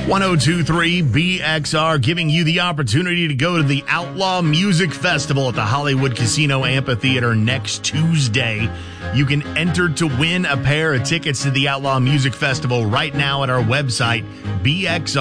1023 BXR giving you the opportunity to go to the Outlaw Music Festival at the Hollywood Casino Amphitheater next Tuesday. You can enter to win a pair of tickets to the Outlaw Music Festival right now at our website, BXR.